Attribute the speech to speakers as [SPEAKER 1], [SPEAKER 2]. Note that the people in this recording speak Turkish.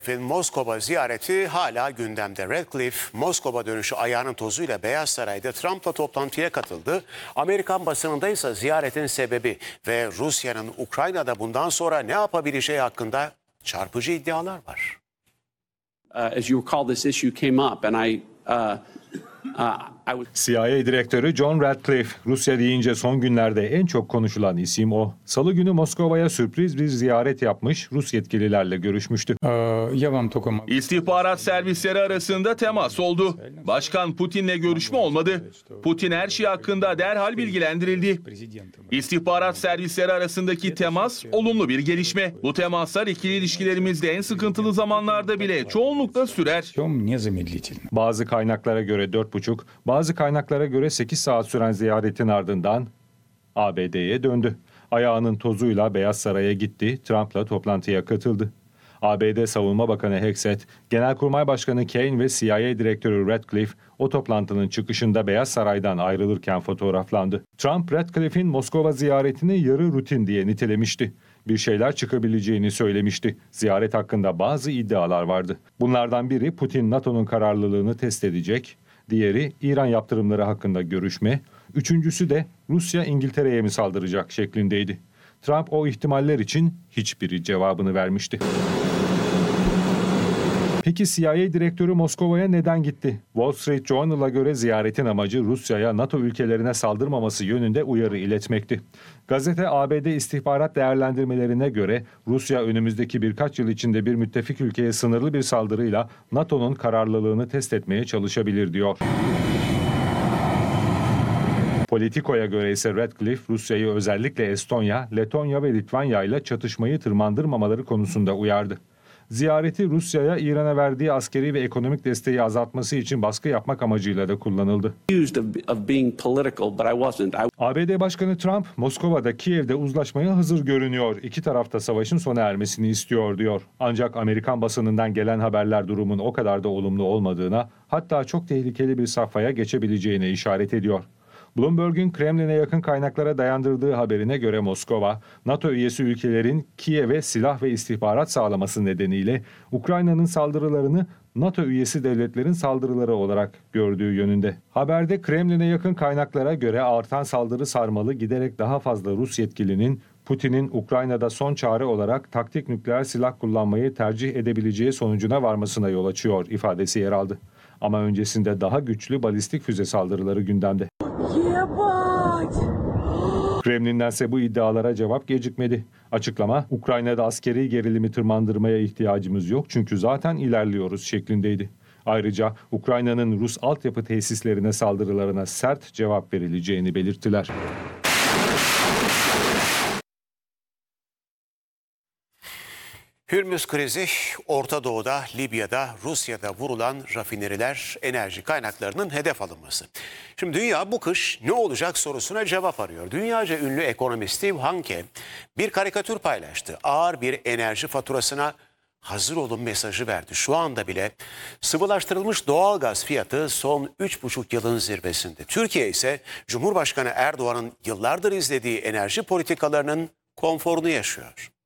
[SPEAKER 1] Moskova ziyareti hala gündemde. Radcliffe, Moskova dönüşü ayağının tozuyla Beyaz Saray'da Trump'la toplantıya katıldı. Amerikan basınında ise ziyaretin sebebi ve Rusya'nın Ukrayna'da bundan sonra ne yapabileceği hakkında çarpıcı iddialar var.
[SPEAKER 2] As you recall, this issue came up and I
[SPEAKER 3] CIA Direktörü John Radcliffe, Rusya deyince son günlerde en çok konuşulan isim o. Salı günü Moskova'ya sürpriz bir ziyaret yapmış, Rus yetkililerle görüşmüştü.
[SPEAKER 4] İstihbarat servisleri arasında temas oldu. Başkan Putin'le görüşme olmadı. Putin her şey hakkında derhal bilgilendirildi. İstihbarat servisleri arasındaki temas olumlu bir gelişme. Bu temaslar ikili ilişkilerimizde en sıkıntılı zamanlarda bile çoğunlukla sürer.
[SPEAKER 3] Bazı kaynaklara göre 4,5, bazı kaynaklara göre 8 saat süren ziyaretin ardından ABD'ye döndü. Ayağının tozuyla Beyaz Saray'a gitti, Trump'la toplantıya katıldı. ABD Savunma Bakanı Hegseth, Genelkurmay Başkanı Kaine ve CIA Direktörü Radcliffe o toplantının çıkışında Beyaz Saray'dan ayrılırken fotoğraflandı. Trump, Radcliffe'in Moskova ziyaretini yarı rutin diye nitelemişti. Bir şeyler çıkabileceğini söylemişti. Ziyaret hakkında bazı iddialar vardı. Bunlardan biri Putin NATO'nun kararlılığını test edecek, diğeri İran yaptırımları hakkında görüşme, üçüncüsü de Rusya İngiltere'ye mi saldıracak şeklindeydi. Trump o ihtimaller için hiçbiri cevabını vermişti. Peki CIA Direktörü Moskova'ya neden gitti? Wall Street Journal'a göre ziyaretin amacı Rusya'ya NATO ülkelerine saldırmaması yönünde uyarı iletmekti. Gazete ABD istihbarat değerlendirmelerine göre Rusya önümüzdeki birkaç yıl içinde bir müttefik ülkeye sınırlı bir saldırıyla NATO'nun kararlılığını test etmeye çalışabilir diyor. Politico'ya göre ise Radcliffe, Rusya'yı özellikle Estonya, Letonya ve Litvanya ile çatışmayı tırmandırmamaları konusunda uyardı. Ziyareti Rusya'ya İran'a verdiği askeri ve ekonomik desteği azaltması için baskı yapmak amacıyla da kullanıldı. ABD Başkanı Trump, Moskova'da Kiev'de uzlaşmaya hazır görünüyor. İki taraf da savaşın sona ermesini istiyor diyor. Ancak Amerikan basınından gelen haberler durumun o kadar da olumlu olmadığına, hatta çok tehlikeli bir safhaya geçebileceğine işaret ediyor. Bloomberg'un Kremlin'e yakın kaynaklara dayandırdığı haberine göre Moskova, NATO üyesi ülkelerin Kiev'e silah ve istihbarat sağlaması nedeniyle Ukrayna'nın saldırılarını NATO üyesi devletlerin saldırıları olarak gördüğü yönünde. Haberde Kremlin'e yakın kaynaklara göre artan saldırı sarmalı giderek daha fazla Rus yetkilinin Putin'in Ukrayna'da son çare olarak taktik nükleer silah kullanmayı tercih edebileceği sonucuna varmasına yol açıyor ifadesi yer aldı. Ama öncesinde daha güçlü balistik füze saldırıları gündemde. Kremlin'dense bu iddialara cevap gecikmedi. Açıklama, Ukrayna'da askeri gerilimi tırmandırmaya ihtiyacımız yok çünkü zaten ilerliyoruz şeklindeydi. Ayrıca Ukrayna'nın Rus altyapı tesislerine saldırılarına sert cevap verileceğini belirttiler.
[SPEAKER 1] Hürmüz krizi, Orta Doğu'da, Libya'da, Rusya'da vurulan rafineriler, enerji kaynaklarının hedef alınması. Şimdi dünya bu kış ne olacak sorusuna cevap arıyor. Dünyaca ünlü ekonomist Steve Hanke bir karikatür paylaştı. Ağır bir enerji faturasına hazır olun mesajı verdi. Şu anda bile sıvılaştırılmış doğalgaz fiyatı son 3,5 yılın zirvesinde. Türkiye ise Cumhurbaşkanı Erdoğan'ın yıllardır izlediği enerji politikalarının konforunu yaşıyor.